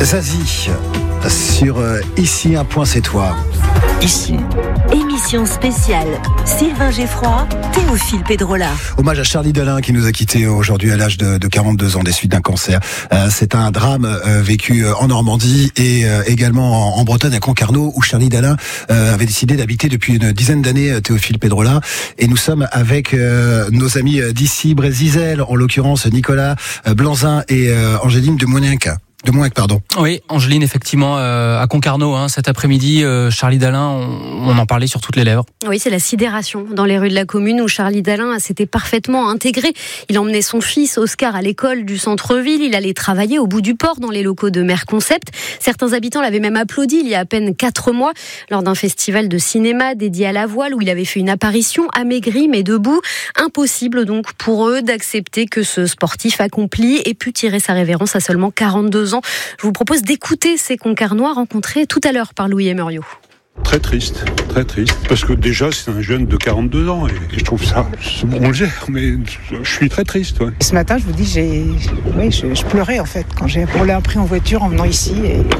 Zazie sur Ici un point c'est toi. Ici. Émission spéciale Sylvain Geffroy, Théophile Pedrola. Hommage à Charlie Dalin qui nous a quittés aujourd'hui à l'âge de 42 ans des suites d'un cancer. C'est un drame vécu en Normandie et également en Bretagne à Concarneau où Charlie Dalin avait décidé d'habiter depuis une dizaine d'années, Théophile Pedrola. Et nous sommes avec nos amis d'ici, Brésil, en l'occurrence Nicolas Blanzin et Angéline de Moignac. Oui, Angéline, effectivement, à Concarneau, cet après-midi, Charlie Dalin, on en parlait sur toutes les lèvres. Oui, c'est la sidération dans les rues de la commune où Charlie Dalin s'était parfaitement intégré. Il emmenait son fils Oscar à l'école du centre-ville. Il allait travailler au bout du port dans les locaux de Merconcept. Certains habitants l'avaient même applaudi il y a à peine 4 mois lors d'un festival de cinéma dédié à la voile où il avait fait une apparition amaigri mais debout. Impossible donc pour eux d'accepter que ce sportif accompli ait pu tirer sa révérence à seulement 42 ans. Je vous propose d'écouter ces Concarnois rencontrés tout à l'heure par Louis Emerio. Très triste, parce que déjà c'est un jeune de 42 ans et je trouve ça, on le gère, mais je suis très triste. Ouais. Ce matin, je vous dis, je pleurais en fait quand on l'a pris en voiture en venant ici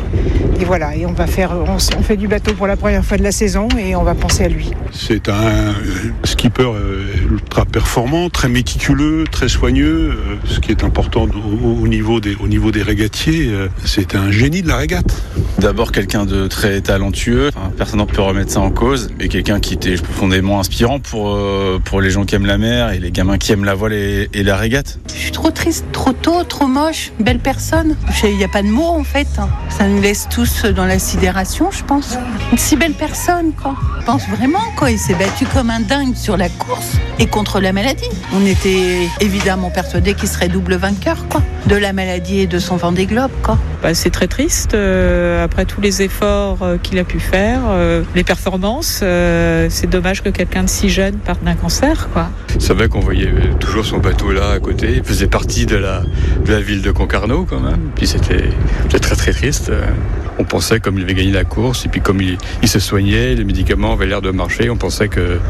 et voilà, et on fait du bateau pour la première fois de la saison et on va penser à lui. C'est un skipper ultra performant, très méticuleux, très soigneux, ce qui est important au niveau des régatiers, c'est un génie de la régate. D'abord quelqu'un de très talentueux, personne ne peut remettre ça en cause, et quelqu'un qui était profondément inspirant pour les gens qui aiment la mer et les gamins qui aiment la voile et la régate. Je suis trop triste, trop tôt, trop moche, belle personne. Il n'y a pas de mots en fait. Ça nous laisse tous dans la sidération, je pense. Une si belle personne, quoi. Je pense vraiment, quoi. Il s'est battu comme un dingue sur la course et contre la maladie. On était évidemment persuadés qu'il serait double vainqueur, quoi. De la maladie et de son Vendée Globe, quoi. C'est très triste, après tous les efforts qu'il a pu faire, les performances, c'est dommage que quelqu'un de si jeune parte d'un cancer, quoi. C'est vrai qu'on voyait toujours son bateau là à côté, il faisait partie de la ville de Concarneau quand même, puis c'était très très triste. On pensait comme il avait gagné la course, et puis comme il se soignait, les médicaments avaient l'air de marcher, on pensait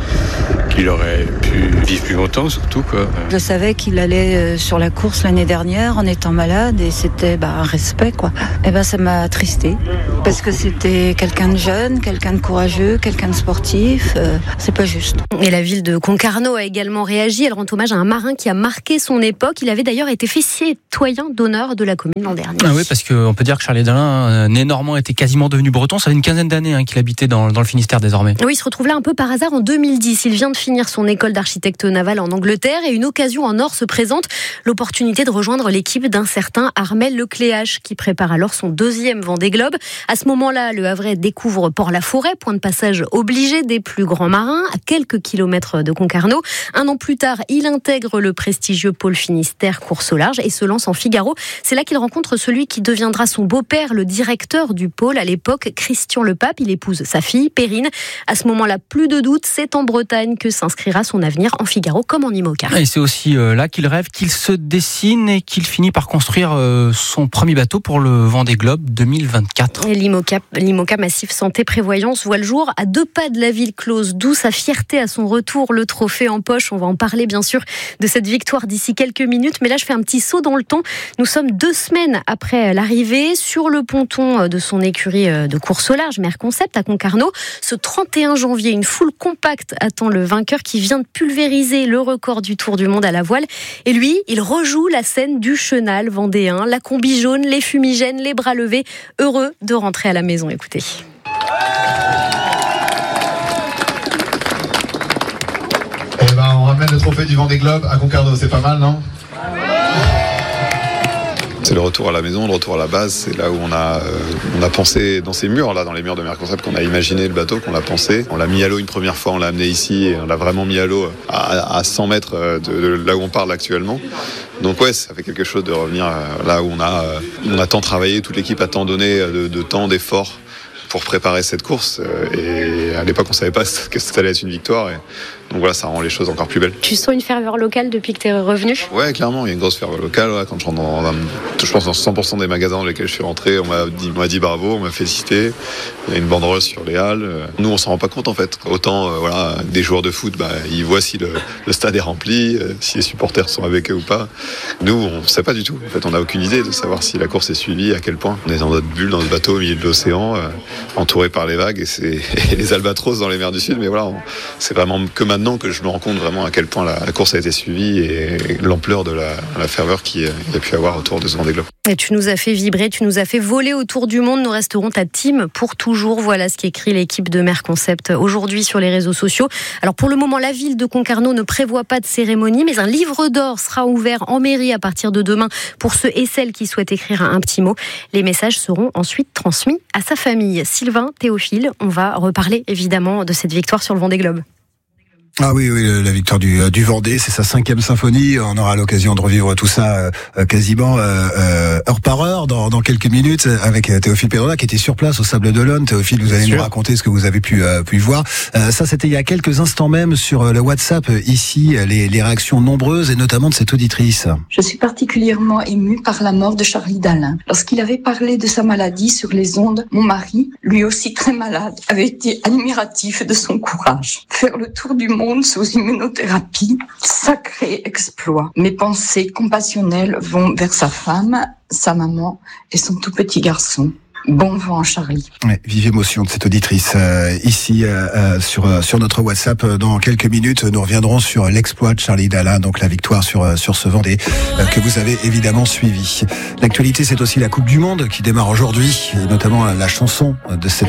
qu'il aurait pu vivre plus longtemps surtout, quoi. Je savais qu'il allait sur la course l'année dernière en étant malade et c'était un respect, quoi. Et ça m'a attristé parce que c'était quelqu'un de jeune, quelqu'un de courageux, quelqu'un de sportif, c'est pas juste. Et la ville de Concarneau a également réagi, elle rend hommage à un marin qui a marqué son époque. Il avait d'ailleurs été fait citoyen d'honneur de la commune l'an dernier. Ah oui, parce qu'on peut dire que Charlie Dalin, né normand, était quasiment devenu breton. Ça fait une quinzaine d'années qu'il habitait dans le Finistère désormais. Oui, il se retrouve là un peu par hasard en 2010. Il vient de finir son école d'architecte naval en Angleterre et une occasion en or se présente, l'opportunité de rejoindre l'équipe d'un certain Armel Lecléache qui prépare alors son 2e Vendée Globe. À ce moment-là, le Havrais découvre Port-la-Forêt, point de passage obligé des plus grands marins, à quelques kilomètres de Concarneau. 1 an plus tard, il intègre le prestigieux pôle Finistère course au large et se lance en Figaro. C'est là qu'il rencontre celui qui deviendra son beau-père, le directeur du pôle à l'époque, Christian Lepape. Il épouse sa fille, Perrine. À ce moment-là, plus de doute, c'est en Bretagne que s'inscrira son avenir en Figaro comme en IMOCA. Et c'est aussi là qu'il rêve, qu'il se dessine et qu'il finit par construire son premier bateau pour le Vendée Globe 2024. Et l'IMOCA Massif Santé Prévoyance voit le jour à 2 pas de la ville close, d'où sa fierté à son retour, le trophée en poche. On va en parler bien sûr de cette victoire d'ici quelques minutes, mais là je fais un petit saut dans le temps. Nous sommes 2 semaines après l'arrivée sur le ponton de son écurie de course au large, Merconcept à Concarneau. Ce 31 janvier, une foule compacte attend le vainqueur qui vient de pulvériser le record du Tour du Monde à la voile. Et lui, il rejoue la scène du chenal vendéen, la combi jaune, les fumigènes, les bras levés, heureux de rentrer à la maison. Écoutez. On ramène le trophée du Vendée Globe à Concarneau, c'est pas mal, non ? C'est le retour à la maison, le retour à la base. C'est là où on a pensé dans ces murs, là, dans les murs de Merconcept, qu'on a imaginé le bateau, qu'on l'a pensé. On l'a mis à l'eau une première fois, on l'a amené ici et on l'a vraiment mis à l'eau à 100 mètres de là où on parle actuellement. Donc ouais, ça fait quelque chose de revenir là où on a tant travaillé, toute l'équipe a tant donné de temps, d'efforts pour préparer cette course. Et à l'époque, on savait pas que ça allait être une victoire. Et Donc voilà, ça rend les choses encore plus belles. Tu sens une ferveur locale depuis que tu es revenu ? Ouais, clairement, il y a une grosse ferveur locale. Ouais. Quand je rentre je pense dans 100% des magasins dans lesquels je suis rentré, on m'a dit bravo, on m'a félicité. Il y a une banderole sur les halles. Nous, on s'en rend pas compte en fait. Autant des joueurs de foot, ils voient si le stade est rempli, si les supporters sont avec eux ou pas. Nous, on sait pas du tout. En fait, on n'a aucune idée de savoir si la course est suivie, à quel point. On est dans notre bulle, dans ce bateau au milieu de l'océan, entouré par les vagues et les albatros dans les mers du Sud. Mais voilà, c'est vraiment que maintenant que je me rends compte vraiment à quel point la course a été suivie et l'ampleur de la ferveur qu'il y a pu avoir autour de ce Vendée Globe. Et tu nous as fait vibrer, tu nous as fait voler autour du monde. Nous resterons ta team pour toujours. Voilà ce qu'écrit l'équipe de Merconcept aujourd'hui sur les réseaux sociaux. Alors pour le moment, la ville de Concarneau ne prévoit pas de cérémonie, mais un livre d'or sera ouvert en mairie à partir de demain pour ceux et celles qui souhaitent écrire un petit mot. Les messages seront ensuite transmis à sa famille. Sylvain, Théophile, on va reparler évidemment de cette victoire sur le Vendée Globe. Ah oui, la victoire du Vendée, c'est sa 5e symphonie. On aura l'occasion de revivre tout ça quasiment heure par heure dans quelques minutes avec Théophile Pedrola qui était sur place au Sable d'Olonne. Théophile, vous allez nous raconter ce que vous avez pu voir. Ça, c'était il y a quelques instants même sur le WhatsApp. Ici, les réactions nombreuses et notamment de cette auditrice. Je suis particulièrement émue par la mort de Charlie Dalin. Lorsqu'il avait parlé de sa maladie sur les ondes, mon mari, lui aussi très malade, avait été admiratif de son courage. Faire le tour du monde sous immunothérapie, sacré exploit. Mes pensées compassionnelles vont vers sa femme, sa maman et son tout petit garçon. Bon vent, Charlie. Ouais, vive émotion de cette auditrice ici sur notre WhatsApp. Dans quelques minutes, nous reviendrons sur l'exploit de Charlie Dalin, donc la victoire sur ce Vendée que vous avez évidemment suivi. L'actualité, c'est aussi la Coupe du Monde qui démarre aujourd'hui, et notamment la chanson de cette